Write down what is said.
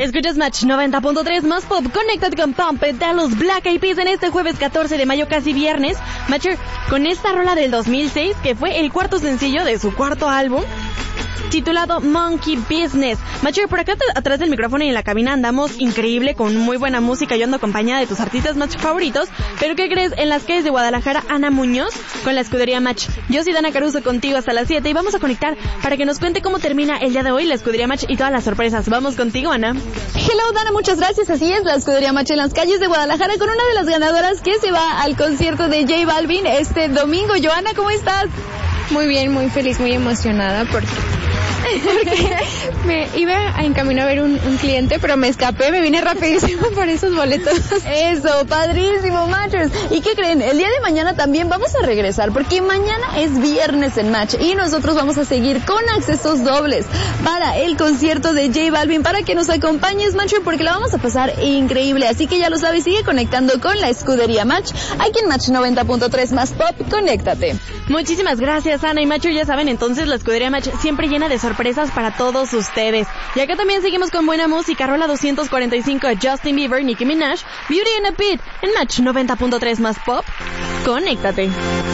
Escuchas Match 90.3 más pop. Conéctate con Pump It de los Black Eyed Peas en este jueves 14 de mayo, casi viernes. Matcher, con esta rola del 2006, que fue el cuarto sencillo de su cuarto álbum, titulado Monkey Business. Matcher, por acá atrás del micrófono y en la cabina andamos increíble, con muy buena música. Yo ando acompañada de tus artistas Match favoritos. Pero ¿qué crees? En las calles de Guadalajara, Ana Muñoz con la escudería Match. Yo soy Dana Caruso contigo hasta las 7 y vamos a conectar para que nos cuente cómo termina el día de hoy la escudería Match y todas las sorpresas. Vamos contigo, Ana. Hello, Dana, muchas gracias. Así es, la escudería Match en las calles de Guadalajara con una de las ganadoras que se va al concierto de J Balvin este domingo. Joana, ¿cómo estás? Muy bien, muy feliz, muy emocionada porque me iba en camino a ver un cliente, pero me escapé, me vine rapidísimo por esos boletos. Eso, padrísimo, Matchers. ¿Y qué creen? El día de mañana también vamos a regresar, porque mañana es viernes en Match y nosotros vamos a seguir con accesos dobles para el concierto de J Balvin, para que nos acompañes, Matcher, porque la vamos a pasar increíble. Así que ya lo sabes, sigue conectando con la escudería Match, aquí en Match 90.3 más pop, conéctate. Muchísimas gracias, Ana y Matcher. Ya saben, entonces la escudería Match siempre llena de sorpresas para todos ustedes. Y acá también seguimos con buena música. Rola 245 de Justin Bieber, Nicki Minaj, Beauty and a Beat en Match 90.3 más pop. Conéctate.